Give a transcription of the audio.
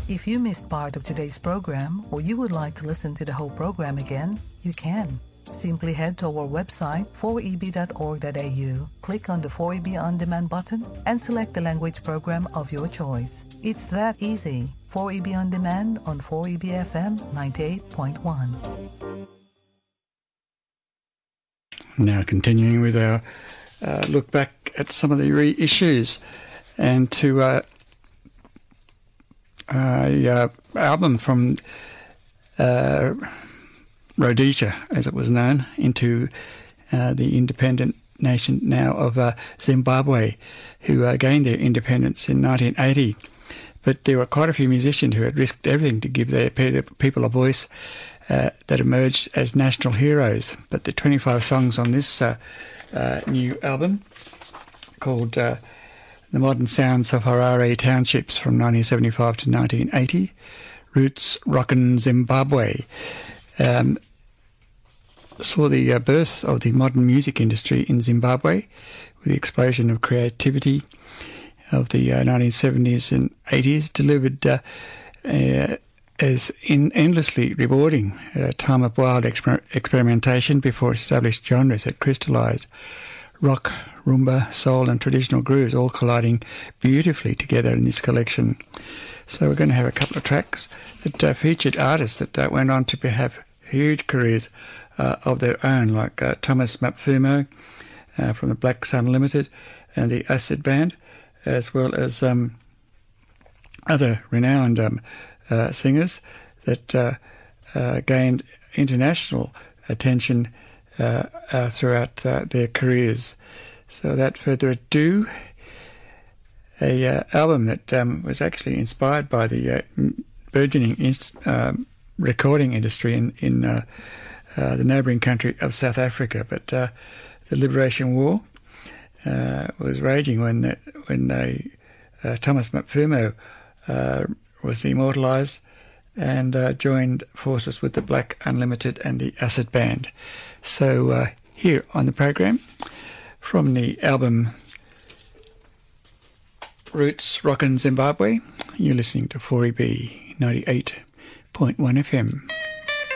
If you missed part of today's program or you would like to listen to the whole program again, you can. Simply head to our website 4eb.org.au, click on the 4EB On Demand button and select the language program of your choice. It's that easy. 4EB On Demand on 4EB FM 98.1. Now continuing with our look back at some of the reissues and to a album from Rhodesia, as it was known, into the independent nation now of Zimbabwe, who gained their independence in 1980. But there were quite a few musicians who had risked everything to give their people a voice that emerged as national heroes. But the 25 songs on this new album, called The Modern Sounds of Harare Townships from 1975 to 1980, Roots Rockin' Zimbabwe, saw the birth of the modern music industry in Zimbabwe with the explosion of creativity of the 1970s and 80s, delivered as endlessly rewarding a time of wild experimentation before established genres had crystallised. Rock, rumba, soul and traditional grooves all colliding beautifully together in this collection. So we're going to have a couple of tracks that featured artists that went on to have huge careers of their own, like Thomas Mapfumo from the Black Sun Limited and the Acid Band, as well as other renowned singers that gained international attention throughout their careers. So without further ado, a album that was actually inspired by the burgeoning recording industry in the neighbouring country of South Africa. But the Liberation War was raging when Thomas Mapfumo was immortalised and joined forces with the Black Unlimited and the Acid Band. So here on the program, from the album Roots Rockin' Zimbabwe, you're listening to 4EB 98.1 FM.